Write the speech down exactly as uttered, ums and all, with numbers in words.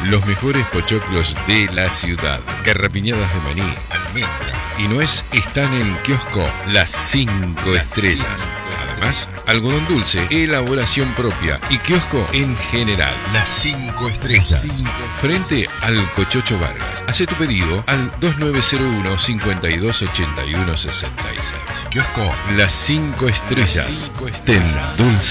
Los mejores pochoclos de la ciudad. Garrapiñadas de maní, almendra y nuez están en Kiosco Las Cinco Estrellas. Además, algodón dulce, elaboración propia y kiosco en general. Las Cinco Estrellas. Frente al Cochocho Vargas. Hace tu pedido al dos nueve cero uno, cinco dos ocho uno, seis seis. Kiosco Las Cinco Estrellas. Ten dulce.